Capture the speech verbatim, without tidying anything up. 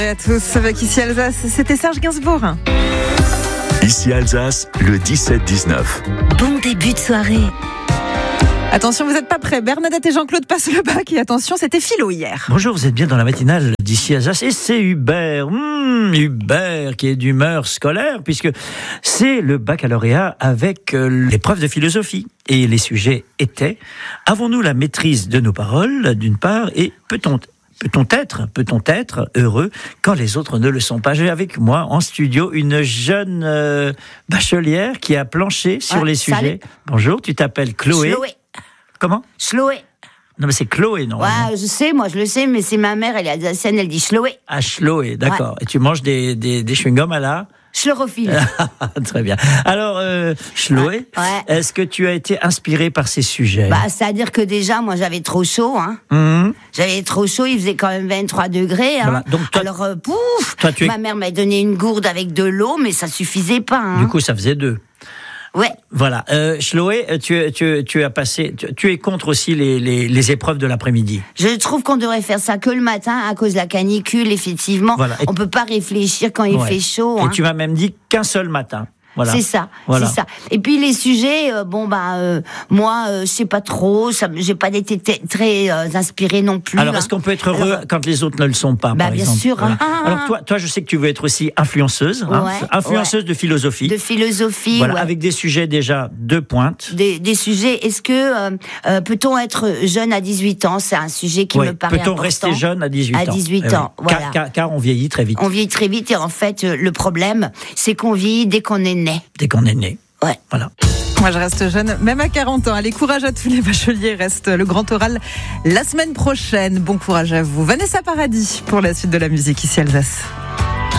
À tous, avec Ici Alsace, c'était Serge Gainsbourg. Ici Alsace, le dix-sept dix-neuf. Bon début de soirée. Attention, vous n'êtes pas prêts. Bernadette et Jean-Claude passent le bac et attention, c'était philo hier. Bonjour, vous êtes bien dans la matinale d'Ici Alsace et c'est Hubert, mmh, Hubert qui est d'humeur scolaire puisque c'est le baccalauréat avec euh, l'épreuve de philosophie. Et les sujets étaient, avons-nous la maîtrise de nos paroles d'une part et peut-on Peut-on être, peut-on être heureux quand les autres ne le sont pas? J'ai avec moi en studio une jeune euh, bachelière qui a planché sur ouais, les salut. sujets. Bonjour, tu t'appelles Chloé. Chloé. Comment? Chloé. Non mais c'est Chloé, non? Ouais, je sais, moi je le sais, mais c'est ma mère, elle est alsacienne, elle dit Chloé. Ah, Chloé, d'accord. Ouais. Et tu manges des, des, des chewing-gums à la... Chlorophylle. Très bien. Alors, euh, Chloé, ouais, ouais. Est-ce que tu as été inspirée par ces sujets? Bah, c'est-à-dire que déjà, moi, j'avais trop chaud, hein. Mmh. J'avais trop chaud, il faisait quand même vingt-trois degrés, hein. Voilà. Donc, toi, alors, euh, pouf, toi, tu es... ma mère m'a donné une gourde avec de l'eau, mais ça suffisait pas, hein. Du coup, ça faisait deux. Ouais. Voilà. Euh, Chloé, tu, tu, tu as passé, tu, tu es contre aussi les, les, les épreuves de l'après-midi. Je trouve qu'on devrait faire ça que le matin à cause de la canicule, effectivement. Voilà. Et... on peut pas réfléchir quand il ouais. fait chaud. Et hein. tu m'as même dit qu'un seul matin. Voilà. C'est ça, voilà. c'est ça. Et puis les sujets, euh, bon bah euh, moi euh, je sais pas trop, ça, j'ai pas été t- très euh, inspirée non plus. Alors hein. est-ce qu'on peut être heureux Alors, quand les autres ne le sont pas? Bah par bien exemple. sûr. Voilà. Hein. Alors toi, toi, je sais que tu veux être aussi influenceuse, hein, ouais, influenceuse ouais. de philosophie. De philosophie, voilà, ouais. Avec des sujets déjà de pointe. Des, des sujets. Est-ce que euh, euh, peut-on être jeune à dix-huit ans? C'est un sujet qui ouais. me paraît peut-on important. Peut-on rester jeune à dix-huit ans? À dix-huit ans, oui. voilà. Car, car, car on vieillit très vite. On vieillit très vite et en fait le problème, c'est qu'on vieillit dès qu'on est né. Dès qu'on est né. Ouais. Voilà. Moi, je reste jeune, même à quarante ans. Allez, courage à tous les bacheliers. Reste le grand oral la semaine prochaine. Bon courage à vous. Vanessa Paradis pour la suite de la musique ici Alsace.